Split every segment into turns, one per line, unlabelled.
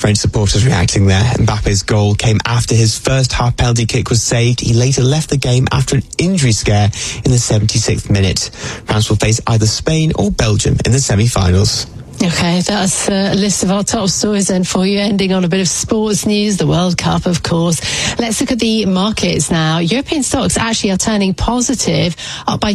French supporters reacting there. Mbappe's goal came after his first half penalty kick was saved. He later left the game after an injury scare in the 76th minute. France will face either Spain or Belgium in the semi-finals.
Okay, that's a list of our top stories then for you, ending on a bit of sports news, the World Cup, of course. Let's look at the markets now. European stocks actually are turning positive, up by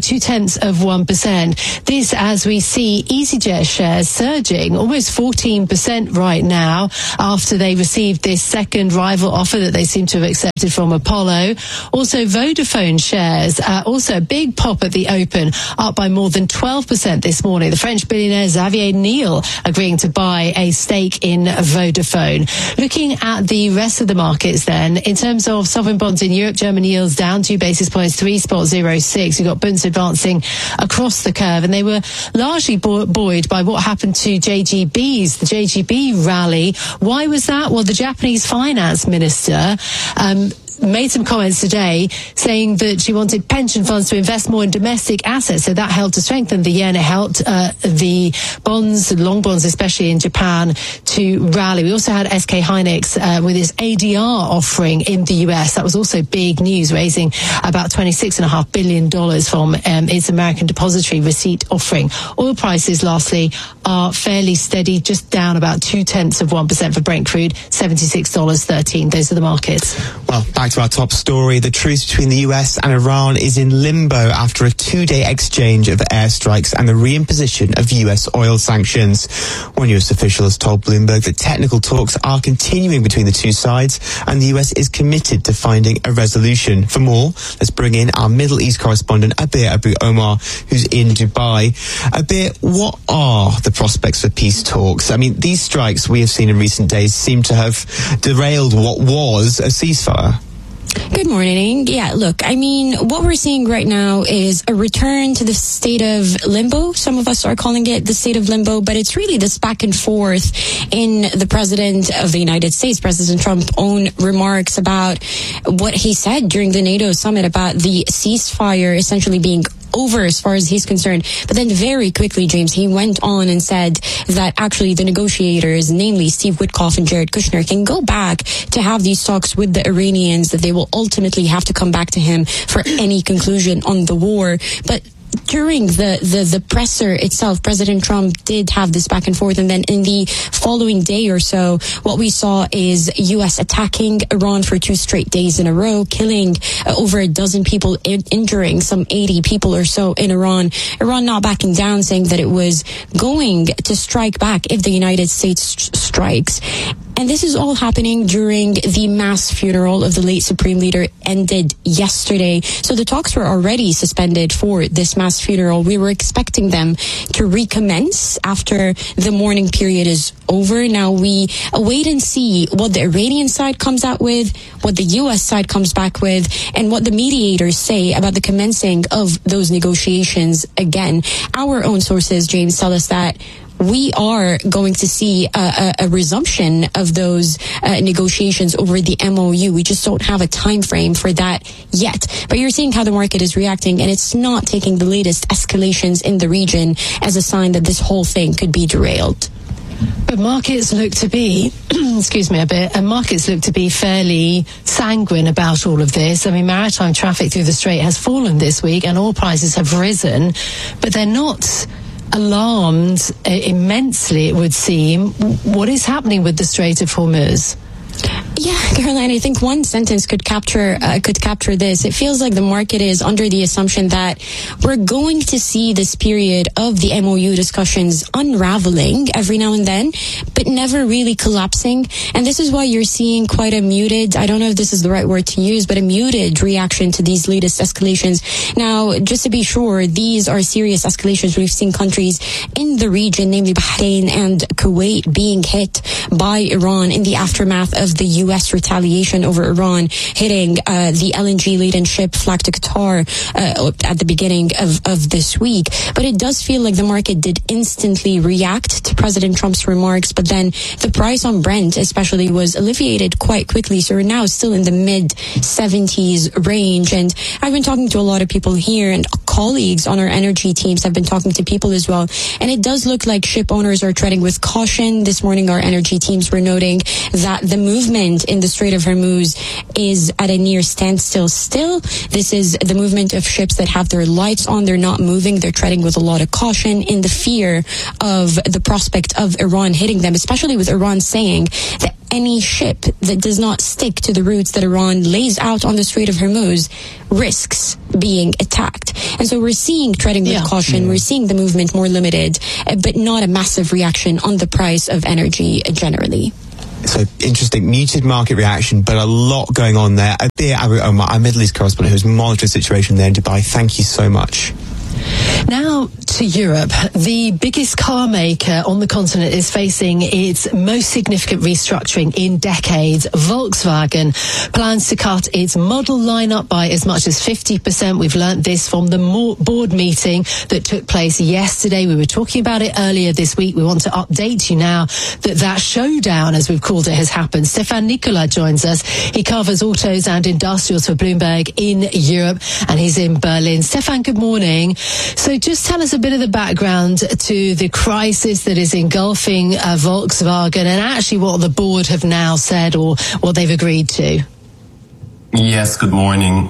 0.2%. This as we see EasyJet shares surging almost 14% right now after they received this second rival offer that they seem to have accepted from Apollo. Also, Vodafone shares, also a big pop at the open, up by more than 12% this morning. The French billionaire Xavier Niel agreeing to buy a stake in Vodafone. Looking at the rest of the markets then, in terms of sovereign bonds in Europe, German yields down 2 basis points, 3.06. You've got Bunds advancing across the curve, and they were largely buoyed by what happened to JGBs, the JGB rally. Why was that? Well, the Japanese finance minister made some comments today saying that she wanted pension funds to invest more in domestic assets, so that helped to strengthen the yen. It helped the bonds, long bonds especially in Japan, to rally. We also had SK Hynix with its ADR offering in the US. That was also big news, raising about $26.5 billion from its American depository receipt offering. Oil prices, lastly, are fairly steady, just down about 0.2% for Brent crude, $76.13. Those are the markets.
Well, back to our top story. The truce between the US and Iran is in limbo after a 2-day exchange of airstrikes and the reimposition of US oil sanctions. One US official has told Bloomberg that technical talks are continuing between the two sides and the US is committed to finding a resolution. For more, let's bring in our Middle East correspondent, Abir Abu Omar, who's in Dubai. Abir, what are the prospects for peace talks? I mean, these strikes we have seen in recent days seem to have derailed what was a ceasefire.
Good morning. Yeah, look, I mean, what we're seeing right now is a return to the state of limbo. Some of us are calling it the state of limbo, but it's really this back and forth in the president of the United States, President Trump's own remarks about what he said during the NATO summit about the ceasefire essentially being over as far as he's concerned. But then very quickly, James, he went on and said that actually the negotiators, namely Steve Witkoff and Jared Kushner, can go back to have these talks with the Iranians, that they will ultimately have to come back to him for any conclusion on the war. But during the presser itself, President Trump did have this back and forth, and then in the following day or so, what we saw is U.S. attacking Iran for 2 straight days in a row, killing over a dozen people, injuring some 80 people or so in Iran. Iran not backing down, saying that it was going to strike back if the United States strikes. And this is all happening during the mass funeral of the late Supreme Leader ended yesterday. So the talks were already suspended for this mass funeral. We were expecting them to recommence after the mourning period is over. Now we await and see what the Iranian side comes out with, what the U.S. side comes back with, and what the mediators say about the commencing of those negotiations again. Our own sources, James, tell us that we are going to see a resumption of those negotiations over the MOU. We just don't have a time frame for that yet. But you're seeing how the market is reacting, and it's not taking the latest escalations in the region as a sign that this whole thing could be derailed.
But markets look to be, excuse me a bit, and markets look to be fairly sanguine about all of this. I mean, maritime traffic through the Strait has fallen this week and oil prices have risen, but they're not alarmed immensely, it would seem. What is happening with the Strait of Hormuz?
Yeah, Caroline, I think one sentence could capture this. It feels like the market is under the assumption that we're going to see this period of the MOU discussions unraveling every now and then, but never really collapsing. And this is why you're seeing quite a muted, I don't know if this is the right word to use, but a muted reaction to these latest escalations. Now, just to be sure, these are serious escalations. We've seen countries in the region, namely Bahrain and Kuwait, being hit by Iran in the aftermath of the U.S. retaliation over Iran, hitting the LNG-laden ship flagged to Qatar at the beginning of this week. But it does feel like the market did instantly react to President Trump's remarks, but then the price on Brent especially was alleviated quite quickly. So we're now still in the mid-70s range. And I've been talking to a lot of people here, and a colleagues on our energy teams have been talking to people as well. And it does look like ship owners are treading with caution. This morning, our energy teams were noting that the movement in the Strait of Hormuz is at a near standstill still. This is the movement of ships that have their lights on. They're not moving. They're treading with a lot of caution in the fear of the prospect of Iran hitting them, especially with Iran saying that any ship that does not stick to the routes that Iran lays out on the Strait of Hormuz risks being attacked. And so we're seeing treading with caution. We're seeing the movement more limited, but not a massive reaction on the price of energy generally.
So interesting, muted market reaction, but a lot going on there. Adir Abu Omar, our Middle East correspondent, who's monitoring the situation there in Dubai. Thank you so much.
Now to Europe. The biggest car maker on the continent is facing its most significant restructuring in decades. Volkswagen plans to cut its model lineup by as much as 50%. We've learnt this from the board meeting that took place yesterday. We were talking about it earlier this week. We want to update you now that showdown, as we've called it, has happened. Stefan Nicola joins us. He covers autos and industrials for Bloomberg in Europe, and he's in Berlin. Stefan, good morning. So just tell us a bit of the background to the crisis that is engulfing Volkswagen, and actually what the board have now said or what they've agreed to.
Yes, good morning.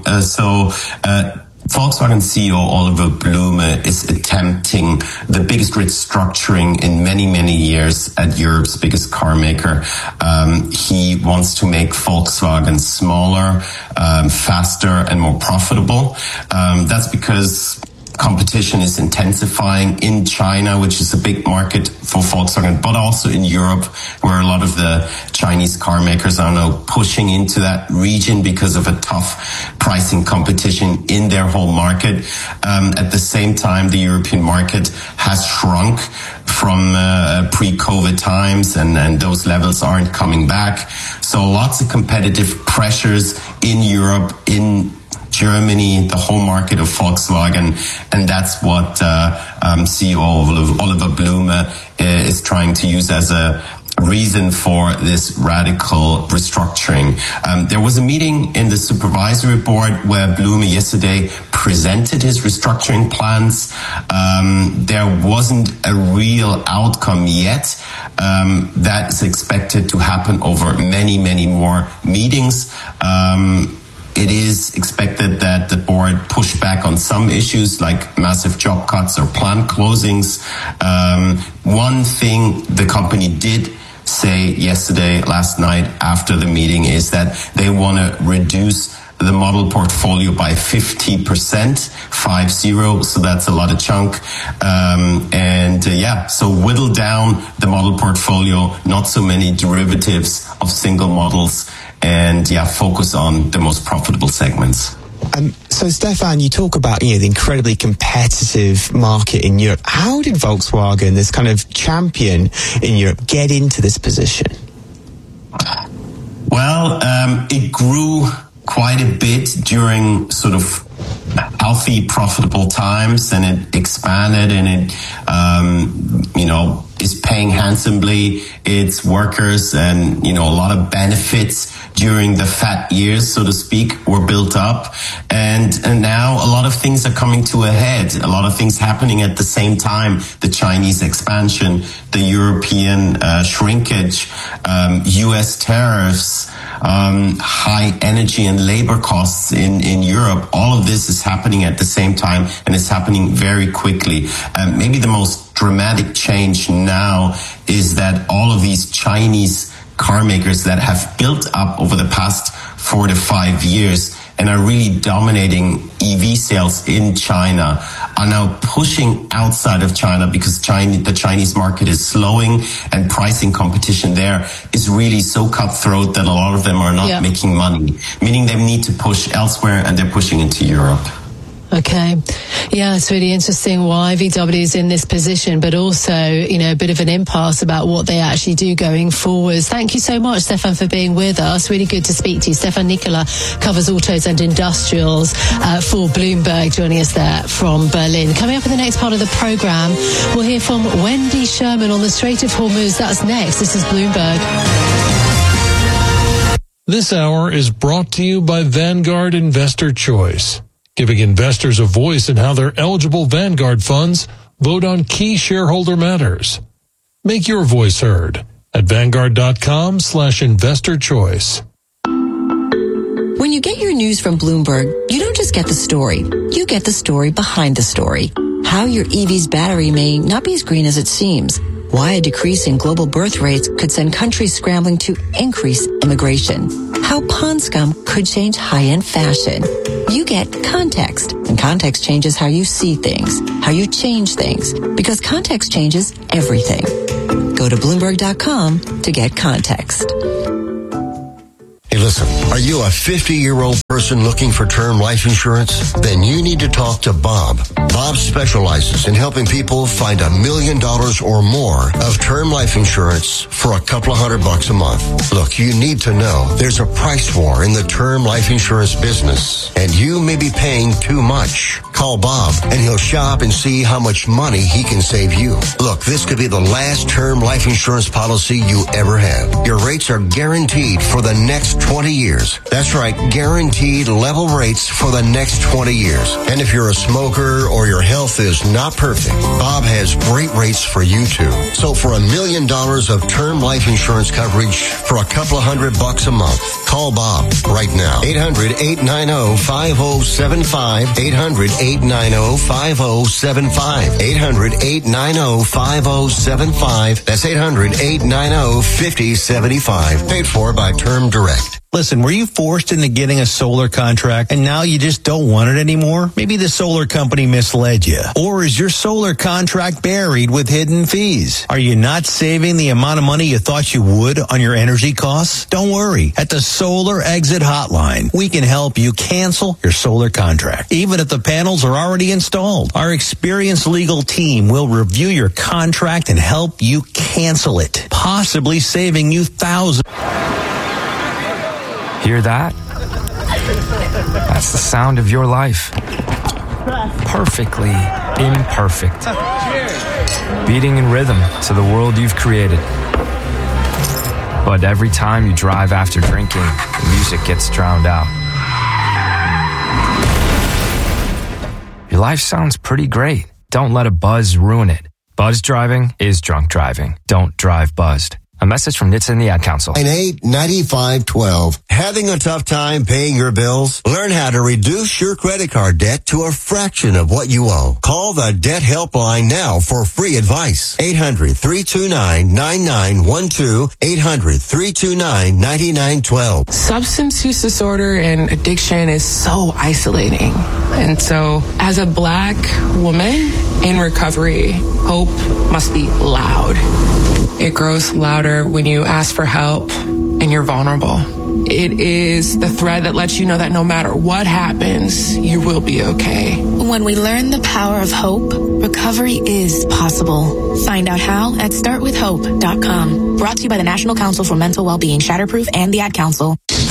Volkswagen CEO Oliver Blume is attempting the biggest restructuring in many, many years at Europe's biggest car maker. He wants to make Volkswagen smaller, faster and more profitable. That's because competition is intensifying in China, which is a big market for Volkswagen, but also in Europe, where a lot of the Chinese car makers are now pushing into that region because of a tough pricing competition in their whole market. At the same time, the European market has shrunk from pre-COVID times, and those levels aren't coming back. So lots of competitive pressures in Europe, in Germany, the home market of Volkswagen, and that's what CEO Oliver Blume is trying to use as a reason for this radical restructuring. There was a meeting in the supervisory board where Blume yesterday presented his restructuring plans. There wasn't a real outcome yet. That is expected to happen over many, many more meetings. It is expected that the board push back on some issues like massive job cuts or plant closings. One thing the company did say last night after the meeting is that they want to reduce the model portfolio by 50%, 50. So that's a lot of chunk. So whittle down the model portfolio, not so many derivatives of single models, and focus on the most profitable segments.
So Stefan, you talk about the incredibly competitive market in Europe. How did Volkswagen, this kind of champion in Europe, get into this position?
Well, it grew quite a bit during sort of healthy, profitable times, and it expanded, and it, is paying handsomely its workers, and, a lot of benefits during the fat years, so to speak, were built up. And now a lot of things are coming to a head. A lot of things happening at the same time. The Chinese expansion, the European shrinkage, US tariffs, high energy and labor costs in Europe. All of this is happening at the same time, and it's happening very quickly. Maybe the most dramatic change now is that all of these Chinese car makers that have built up over the past 4 to 5 years and are really dominating EV sales in China are now pushing outside of China because the Chinese market is slowing, and pricing competition there is really so cutthroat that a lot of them are not making money, meaning they need to push elsewhere, and they're pushing into Europe.
Okay. Yeah, it's really interesting why VW is in this position, but also, a bit of an impasse about what they actually do going forwards. Thank you so much, Stefan, for being with us. Really good to speak to you. Stefan Nicola covers autos and industrials for Bloomberg, joining us there from Berlin. Coming up in the next part of the programme, we'll hear from Wendy Sherman on the Strait of Hormuz. That's next. This is Bloomberg.
This hour is brought to you by Vanguard Investor Choice. giving investors a voice in how their eligible Vanguard funds vote on key shareholder matters. Make your voice heard at Vanguard.com/investor choice.
When you get your news from Bloomberg, you don't just get the story. You get the story behind the story. How your EV's battery may not be as green as it seems. Why a decrease in global birth rates could send countries scrambling to increase immigration. How pond scum could change high-end fashion. You get context, and context changes how you see things, how you change things, because context changes everything. Go to Bloomberg.com to get context.
Hey, listen, are you a 50-year-old person looking for term life insurance? Then you need to talk to Bob. Bob specializes in helping people find $1 million or more of term life insurance for a couple of $100 a month. Look, you need to know there's a price war in the term life insurance business, and you may be paying too much. Call Bob, and he'll shop and see how much money he can save you. Look, this could be the last term life insurance policy you ever have. Your rates are guaranteed for the next 20 years. That's right, guaranteed level rates for the next 20 years. And if you're a smoker or your health is not perfect, Bob has great rates for you too. So for $1 million of term life insurance coverage for a couple of $100 a month, call Bob right now. 800-890-5075. 800-890-5075. 800-890-5075. That's 800-890-5075. Paid for by Term Direct.
Listen, were you forced into getting a solar contract and now you just don't want it anymore? Maybe the solar company misled you. Or is your solar contract buried with hidden fees? Are you not saving the amount of money you thought you would on your energy costs? Don't worry. At the Solar Exit Hotline, we can help you cancel your solar contract, even if the panels are already installed. Our experienced legal team will review your contract and help you cancel it, possibly saving you thousands.
Hear that? That's the sound of your life. Perfectly imperfect. Beating in rhythm to the world you've created. But every time you drive after drinking, the music gets drowned out. Your life sounds pretty great. Don't let a buzz ruin it. Buzz driving is drunk driving. Don't drive buzzed. A message from NHTSA and the Ad Council.
895-12. Having a tough time paying your bills? Learn how to reduce your credit card debt to a fraction of what you owe. Call the Debt Helpline now for free advice. 800-329-9912. 800-329-9912.
Substance use disorder and addiction is so isolating. And so, as a Black woman in recovery, hope must be loud. It grows louder when you ask for help and you're vulnerable. It is the thread that lets you know that no matter what happens, you will be okay.
When we learn the power of hope, recovery is possible. Find out how at startwithhope.com. Brought to you by the National Council for Mental Wellbeing, Shatterproof, and the Ad Council.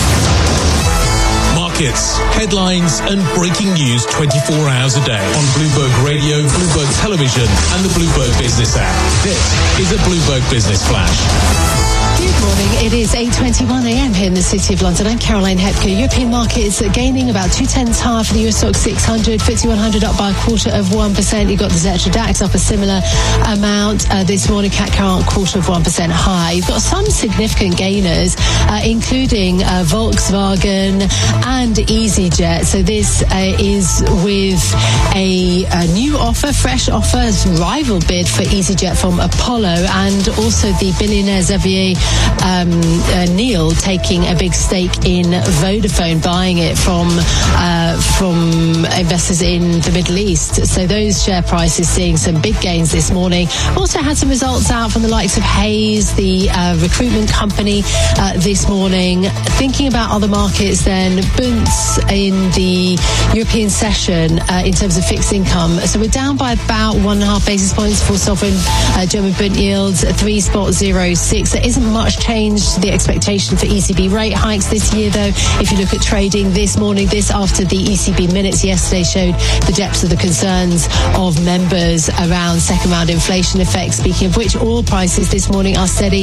Markets, headlines, and breaking news 24 hours a day on Bloomberg Radio, Bloomberg Television, and the Bloomberg Business app. This is a Bloomberg Business Flash.
Good morning. It is 8:21 a.m. here in the City of London. I'm Caroline Hepker. European markets are gaining about 0.2 higher for the US Stoxx 600. FTSE 100 up by 0.25%. You've got the Xetra DAX up a similar amount this morning. CAC 0.25% high. You've got some significant gainers, including Volkswagen and EasyJet. So this is with a new offer, fresh offer, rival bid for EasyJet from Apollo, and also the billionaire Xavier Neil taking a big stake in Vodafone, buying it from investors in the Middle East. So those share prices seeing some big gains this morning. Also had some results out from the likes of Hays, the recruitment company, this morning. Thinking about other markets then, Bunds in the European session in terms of fixed income. So we're down by about 1.5 basis points for sovereign German Bund yields, 3.06. There isn't much much change to the expectation for ECB rate hikes this year, though. If you look at trading this morning, this after the ECB minutes yesterday showed the depths of the concerns of members around second round inflation effects. Speaking of which, oil prices this morning are steady.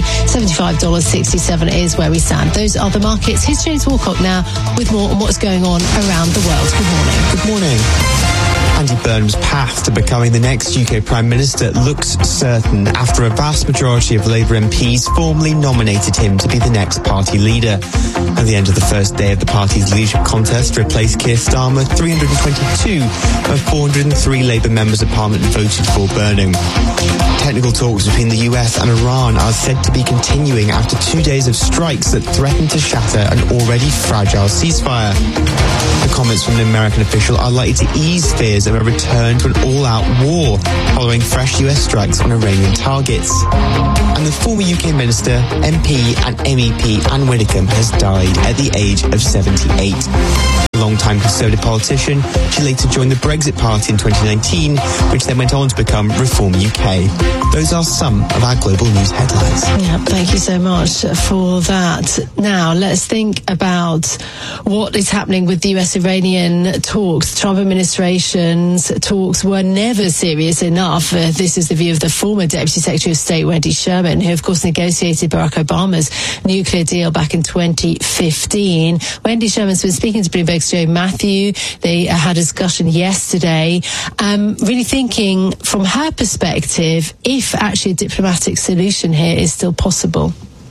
$75.67 is where we stand. Those are the markets. Here's James Walcott now with more on what's going on around the world. Good morning.
Good morning. Andy Burnham's path to becoming the next UK Prime Minister looks certain after a vast majority of Labour MPs formally nominated him to be the next party leader. At the end of the first day of the party's leadership contest to replace Keir Starmer, 322 of 403 Labour members of Parliament voted for Burnham. Technical talks between the US and Iran are said to be continuing after 2 days of strikes that threaten to shatter an already fragile ceasefire. The comments from an American official are likely to ease fears of a return to an all-out war following fresh US strikes on Iranian targets. And the former UK minister, MP and MEP Anne Widdecombe has died at the age of 78. A long-time Conservative politician, she later joined the Brexit Party in 2019, which then went on to become Reform UK. Those are some of our global news headlines.
Yeah, thank you so much for that. Now, let's think about what is happening with the US-Iranian talks. Trump administration's talks were never serious enough. This is the view of the former Deputy Secretary of State, Wendy Sherman, who, of course, negotiated Barack Obama's nuclear deal back in 2015. Wendy Sherman's been speaking to Bloomberg's Joe Matthew. They had a discussion yesterday, really thinking from her perspective if actually a diplomatic solution here is still possible.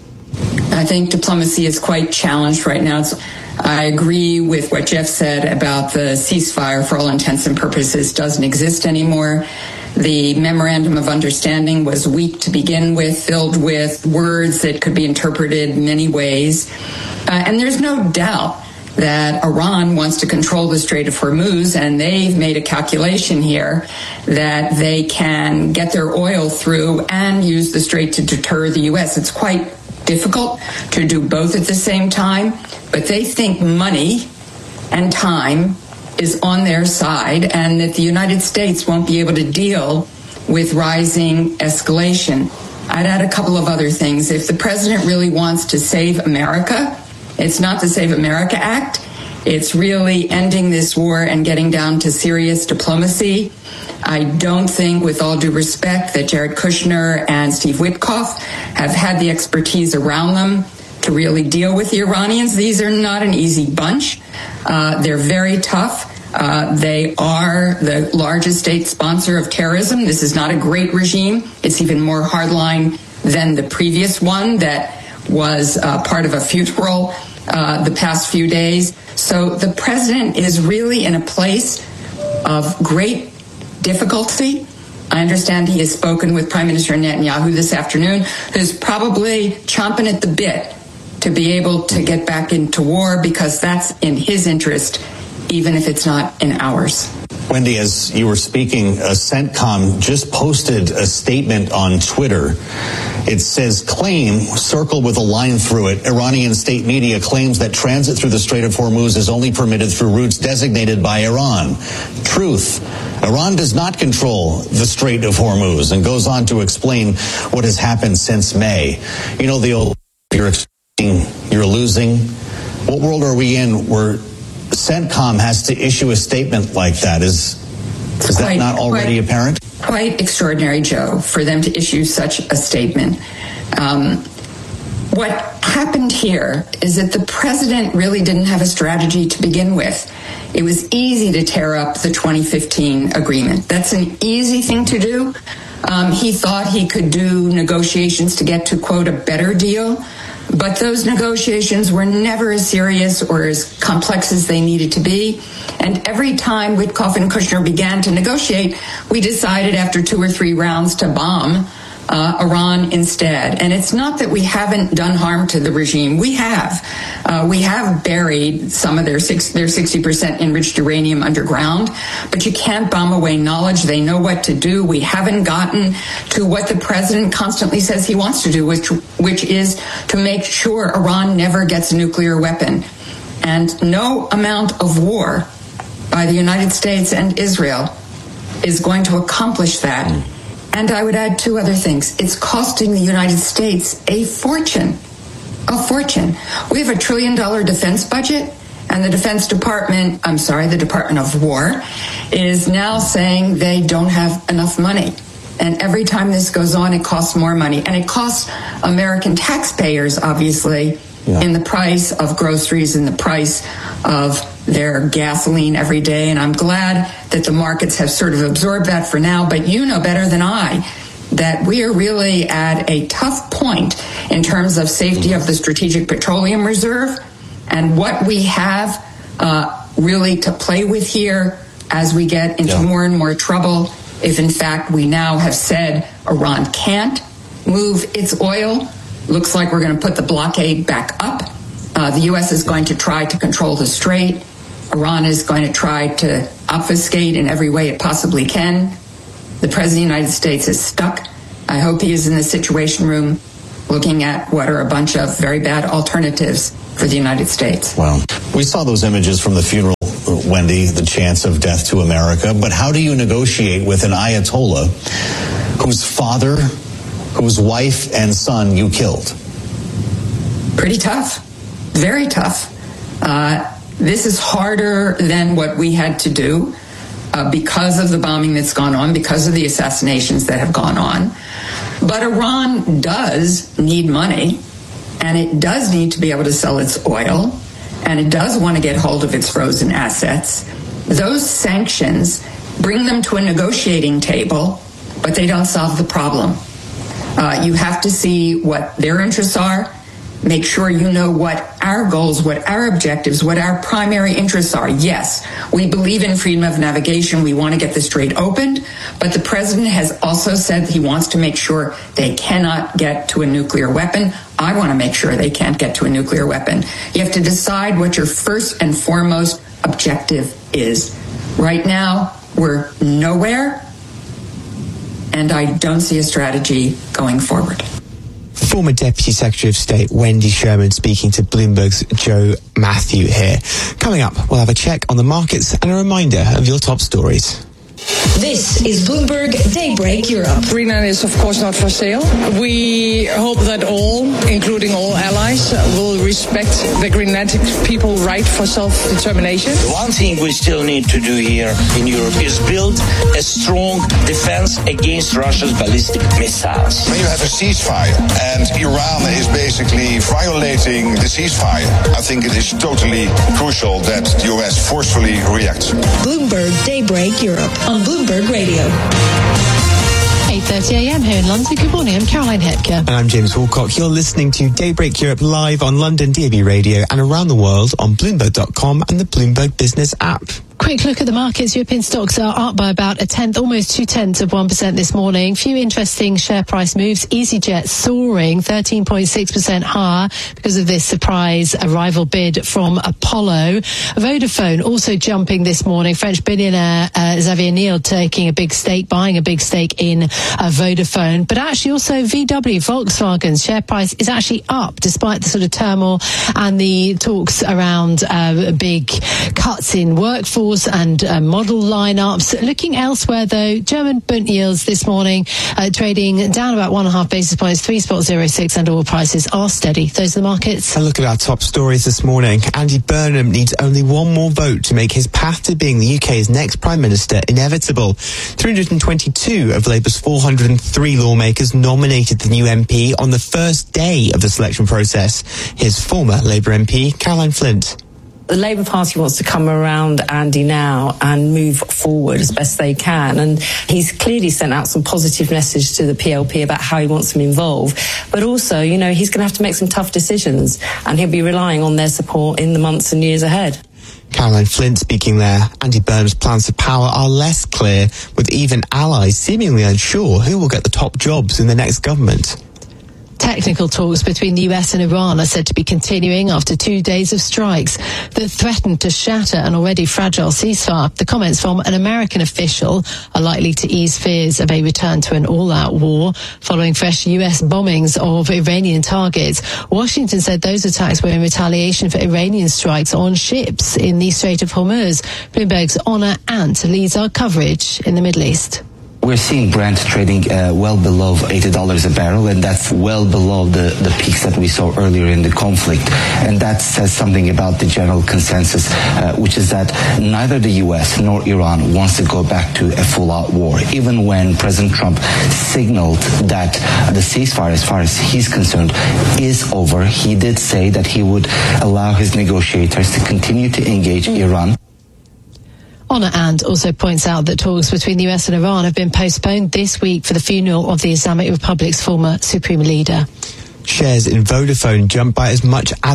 I think diplomacy is quite challenged right now. I agree with what Jeff said about the ceasefire, for all intents and purposes, doesn't exist anymore. The memorandum of understanding was weak to begin with, filled with words that could be interpreted many ways. And there's no doubt that Iran wants to control the Strait of Hormuz, and they've made a calculation here that they can get their oil through and use the strait to deter the U.S. It's quite difficult to do both at the same time, but they think money and time is on their side and that the United States won't be able to deal with rising escalation. I'd add a couple of other things. If the president really wants to save America, it's not the Save America Act. It's really ending this war and getting down to serious diplomacy. I don't think, with all due respect, that Jared Kushner and Steve Witkoff have had the expertise around them to really deal with the Iranians. These are not an easy bunch. They're very tough. They are the largest state sponsor of terrorism. This is not a great regime. It's even more hardline than the previous one that was part of a funeral the past few days. So the president is really in a place of great difficulty. I understand he has spoken with Prime Minister Netanyahu this afternoon, who's probably chomping at the bit to be able to get back into war because that's in his interest, even if it's not in ours.
Wendy, as you were speaking, CENTCOM just posted a statement on Twitter. It says, claim, circle with a line through it. Iranian state media claims that transit through the Strait of Hormuz is only permitted through routes designated by Iran. Truth. Iran does not control the Strait of Hormuz, and goes on to explain what has happened since May. You know, the old, you're losing. What world are we in where CENTCOM has to issue a statement like that? Is that not already apparent?
Quite extraordinary, Joe, for them to issue such a statement. What happened here is that the president really didn't have a strategy to begin with. It was easy to tear up the 2015 agreement. That's an easy thing to do. He thought he could do negotiations to get to, quote, a better deal. But those negotiations were never as serious or as complex as they needed to be. And every time Witkoff and Kushner began to negotiate, we decided after 2 or 3 rounds to bomb Iran instead. And it's not that we haven't done harm to the regime. We have. We have buried some of their 60% enriched uranium underground, but you can't bomb away knowledge. They know what to do. We haven't gotten to what the president constantly says he wants to do, which is to make sure Iran never gets a nuclear weapon. And no amount of war by the United States and Israel is going to accomplish that. And I would add two other things. It's costing the United States a fortune. A fortune. We have $1 trillion defense budget, and the the Department of War is now saying they don't have enough money. And every time this goes on, it costs more money. And it costs American taxpayers, obviously, in the price of groceries and the price of their gasoline every day. And I'm glad that the markets have sort of absorbed that for now. But you know better than I that we are really at a tough point in terms of safety of the Strategic Petroleum Reserve and what we have really to play with here as we get into more and more trouble. If in fact we now have said Iran can't move its oil, looks like we're going to put the blockade back up. The U.S. is going to try to control the strait. Iran is going to try to obfuscate in every way it possibly can. The President of the United States is stuck. I hope he is in the Situation Room looking at what are a bunch of very bad alternatives for the United States.
Wow. We saw those images from the funeral, Wendy, the chants of death to America. But how do you negotiate with an Ayatollah whose father, whose wife and son you killed?
Pretty tough. Very tough. This is harder than what we had to do because of the bombing that's gone on, because of the assassinations that have gone on. But Iran does need money, and it does need to be able to sell its oil, and it does want to get hold of its frozen assets. Those sanctions bring them to a negotiating table, but they don't solve the problem. You have to see what their interests are, make sure you know what our goals, what our objectives, what our primary interests are. Yes, we believe in freedom of navigation. We want to get the strait opened, but the president has also said he wants to make sure they cannot get to a nuclear weapon. I want to make sure they can't get to a nuclear weapon. You have to decide what your first and foremost objective is. Right now, we're nowhere, and I don't see a strategy going forward.
Former Deputy Secretary of State Wendy Sherman speaking to Bloomberg's Joe Matthew here. Coming up, we'll have a check on the markets and a reminder of your top stories.
This is Bloomberg Daybreak Europe.
Greenland is, of course, not for sale. We hope that all, including all allies, will respect the Greenlandic people's right for self-determination.
The one thing we still need to do here in Europe is build a strong defense against Russia's ballistic missiles.
When you have a ceasefire and Iran is basically violating the ceasefire, I think it is totally crucial that the US forcefully reacts.
Bloomberg Daybreak Europe on Bloomberg Radio.
8:30 a.m. here in London. Good morning, I'm Caroline Hepker.
And I'm James Woolcock. You're listening to Daybreak Europe live on London DAB Radio and around the world on Bloomberg.com and the Bloomberg Business app.
Quick look at the markets. European stocks are up by about a tenth, almost 0.2% this morning. Few interesting share price moves. EasyJet soaring 13.6% higher because of this surprise arrival bid from Apollo. Vodafone also jumping this morning. French billionaire Xavier Niel taking a big stake, buying a big stake in Vodafone. But actually also VW, Volkswagen's share price is actually up despite the sort of turmoil and the talks around big cuts in workforce and model lineups. Looking elsewhere, though, German Bund yields this morning trading down about 1.5 basis points, 3.06, and oil prices are steady. Those are the markets.
A look at our top stories this morning. Andy Burnham needs only one more vote to make his path to being the UK's next Prime Minister inevitable. 322 of Labour's 403 lawmakers nominated the new MP on the first day of the selection process. Here's former Labour MP Caroline Flint.
The Labour Party wants to come around Andy now and move forward as best they can. And he's clearly sent out some positive message to the PLP about how he wants them involved. But also, you know, he's going to have to make some tough decisions and he'll be relying on their support in the months and years ahead.
Caroline Flint speaking there. Andy Burnham's plans for power are less clear, with even allies seemingly unsure who will get the top jobs in the next government.
Technical talks between the US and Iran are said to be continuing after 2 days of strikes that threatened to shatter an already fragile ceasefire. The comments from an American official are likely to ease fears of a return to an all-out war following fresh US bombings of Iranian targets. Washington said those attacks were in retaliation for Iranian strikes on ships in the Strait of Hormuz. Bloomberg's Honor Ant leads our coverage in the Middle East.
We're seeing Brent trading well below $80 a barrel, and that's well below the peaks that we saw earlier in the conflict. And that says something about the general consensus, which is that neither the U.S. nor Iran wants to go back to a full-out war. Even when President Trump signaled that the ceasefire, as far as he's concerned, is over, he did say that he would allow his negotiators to continue to engage Iran.
Honor And also points out that talks between the US and Iran have been postponed this week for the funeral of the Islamic Republic's former supreme leader.
Shares in Vodafone jumped by as much as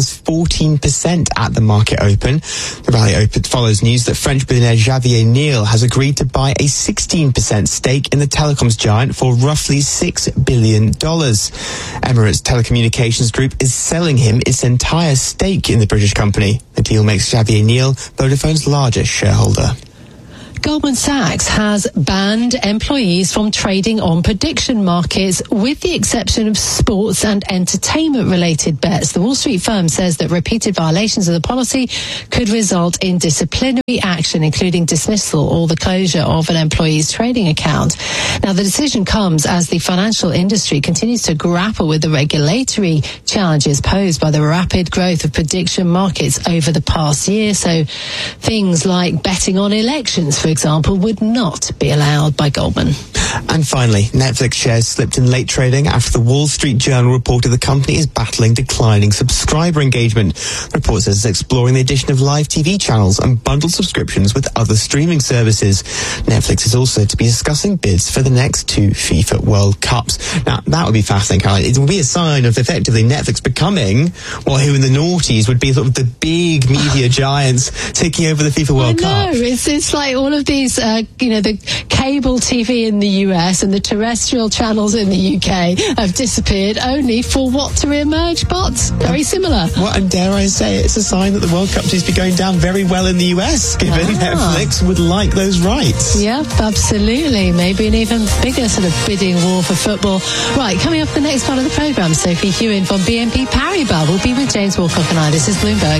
14% at the market open. The rally follows news that French billionaire Xavier Niel has agreed to buy a 16% stake in the telecoms giant for roughly $6 billion. Emirates Telecommunications Group is selling him its entire stake in the British company. The deal makes Xavier Niel Vodafone's largest shareholder.
Goldman Sachs has banned employees from trading on prediction markets with the exception of sports and entertainment-related bets. The Wall Street firm says that repeated violations of the policy could result in disciplinary action, including dismissal or the closure of an employee's trading account. Now, the decision comes as the financial industry continues to grapple with the regulatory challenges posed by the rapid growth of prediction markets over the past year. So things like betting on elections, for example, would not be allowed by Goldman.
And finally, Netflix shares slipped in late trading after the Wall Street Journal reported the company is battling declining subscriber engagement. The report says it's exploring the addition of live TV channels and bundled subscriptions with other streaming services. Netflix is also to be discussing bids for the next 2 FIFA World Cups. Now, that would be fascinating, Caroline. It would be a sign of effectively Netflix becoming what who in the noughties would be sort of the big media giants taking over the FIFA World Cup.
No, it's like all of these, the cable TV in the US and the terrestrial channels in the UK have disappeared only for what to re-emerge bots. Very similar.
Well, and dare I say, it's a sign that the World Cup seems to be going down very well in the US, given Netflix would like those rights.
Yep, absolutely. Maybe an even bigger sort of bidding war for football. Right, coming up the next part of the programme, Sophie Hewen from BNP Paribas will be with James Woolcock and I. This is Bloomberg.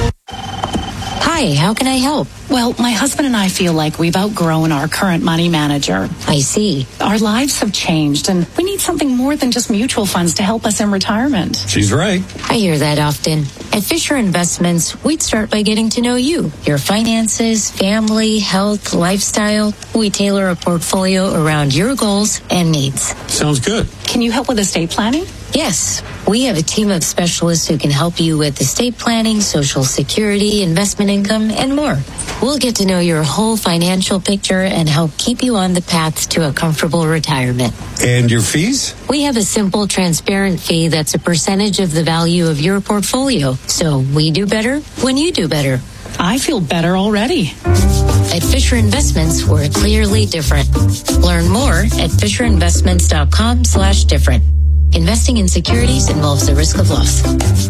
Hi, how can I help? Well, my husband and I feel like we've outgrown our current money manager. I see. Our lives have changed, and we need something more than just mutual funds to help us in retirement.
She's right.
I hear that often. At Fisher Investments, we'd start by getting to know you, your finances, family, health, lifestyle. We tailor a portfolio around your goals and needs.
Sounds good.
Can you help with estate planning? Yes, we have a team of specialists who can help you with estate planning, Social Security, investment income, and more. We'll get to know your whole financial picture and help keep you on the path to a comfortable retirement.
And your fees?
We have a simple, transparent fee that's a percentage of the value of your portfolio. So we do better when you do better. I feel better already. At Fisher Investments, we're clearly different. Learn more at FisherInvestments.com/different. Investing in securities involves the risk of loss.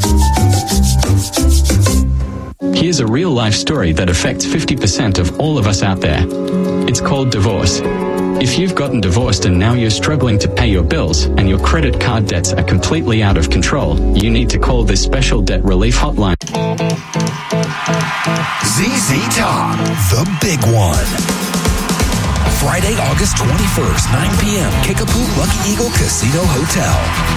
Here's a real-life story that affects 50% of all of us out there. It's called divorce. If you've gotten divorced and now you're struggling to pay your bills and your credit card debts are completely out of control, you need to call this special debt relief hotline.
ZZ Top, the big one. Friday, August 21st, 9 p.m., Kickapoo Lucky Eagle Casino Hotel.